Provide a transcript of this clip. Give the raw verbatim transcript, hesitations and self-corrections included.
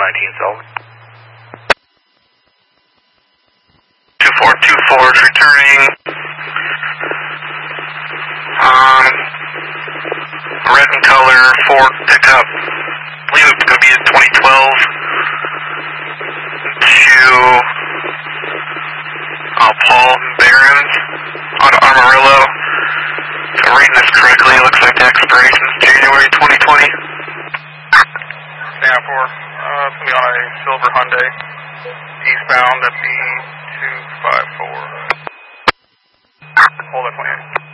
nineteen Sullivan. two four two four is returning. Um, red in color, Ford pickup. I believe it's going to be a twenty twelve. To uh, Paul Barons on Amarillo. If I'm reading this correctly, it looks like the expiration is January twenty twenty. Stand for. Uh, it's going to be on a silver Hyundai. Eastbound at B two five four. Hold at twenty-eight.